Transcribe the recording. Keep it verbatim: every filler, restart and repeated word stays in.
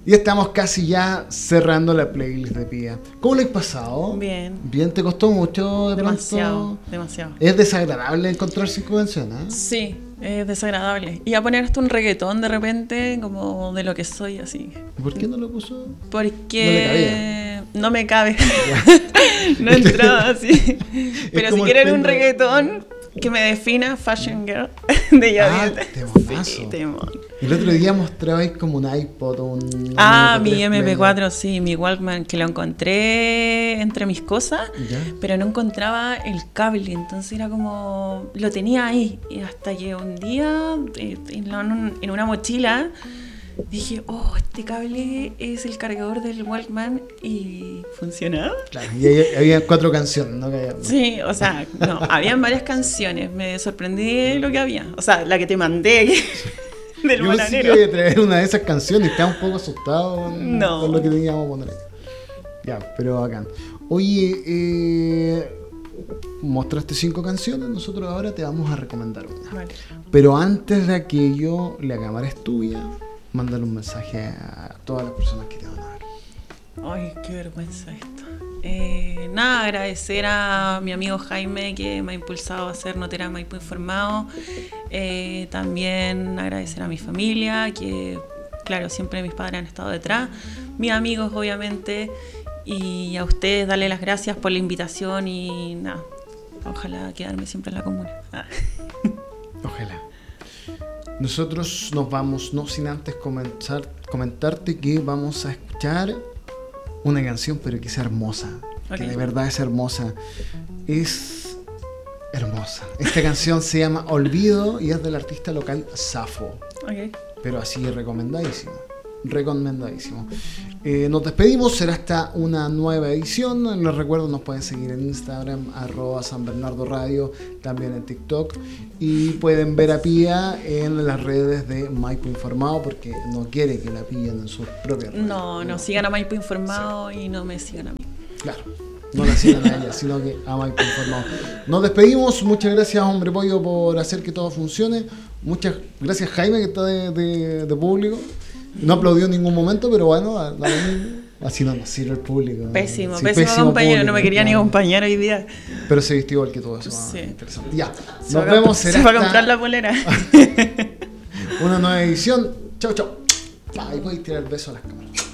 Y estamos casi ya cerrando la playlist de Pía. ¿Cómo lo has pasado? Bien. ¿Bien? ¿Te costó mucho de Demasiado, pronto? demasiado. ¿Es desagradable encontrar cinco canciones? Sí, es desagradable. Y a poner hasta un reggaetón de repente, como de lo que soy, así. ¿Y por qué no lo puso? Porque no me cabe. No entraba así. Pero si quieren un reggaetón que me defina, Fashion Girl de Yadiel. Ah, temonazo. Sí, temón. El otro día mostrabais como un iPod, un... Ah, mi eme pe cuatro, sí, mi Walkman, que lo encontré entre mis cosas, ¿Ya? pero no encontraba el cable, entonces era como... Lo tenía ahí, y hasta que un día, eh, en, la- en una mochila, dije, oh, este cable es el cargador del Walkman, y funcionaba. Claro, y ahí había cuatro canciones, ¿no? Que- Sí, o sea, no, habían varias canciones, me sorprendí de lo que había, o sea, la que te mandé, del Yo pensé que bananero. iba a traer una de esas canciones y estaba un poco asustado con, No. con lo que teníamos que poner. Ya, pero bacán. Oye, eh, mostraste cinco canciones, nosotros ahora te vamos a recomendar una. Vale. Pero antes de aquello, la cámara es tuya. Mándale un mensaje a todas las personas que te van a ver. Ay, qué vergüenza esto. Eh, nada, agradecer a mi amigo Jaime que me ha impulsado a hacer Notera Maipú Informado. Eh, también agradecer a mi familia, que claro, siempre mis padres han estado detrás. Mis amigos, obviamente. Y a ustedes darle las gracias por la invitación y nada, ojalá quedarme siempre en la comuna. Ah. Ojalá. Nosotros nos vamos, no sin antes comenzar, comentarte que vamos a escuchar una canción, pero que es hermosa. Okay. Que de verdad es hermosa. Es hermosa. Esta canción se llama Olvido y es del artista local Safo. Okay. Pero así recomendadísimo. Recomendadísimo. Eh, nos despedimos, será hasta una nueva edición. Les recuerdo, nos pueden seguir en Instagram, arroba San Bernardo Radio, también en TikTok. Y pueden ver a Pía en las redes de Maipo Informado, porque no quiere que la pillen en sus propias redes. No, no, sigan a Maipú Informado y no me sigan a mí. Claro, no la sigan a ella, sino que a Maipo Informado. Nos despedimos, muchas gracias Hombre Pollo por hacer que todo funcione. Muchas gracias Jaime, que está de, de, de público. No aplaudió en ningún momento, pero bueno, a- a- así no nos sirve el público. Pésimo, Sí, pésimo, compañero, público, no me quería ni claro. acompañar hoy día. Pero se vistió igual que todo eso. Ah, Sí. interesante. Ya, Se nos va a vemos, comp- será Se va a hasta comprar la polera. una nueva edición. Chau, chau. Ahí podéis tirar el beso a las cámaras.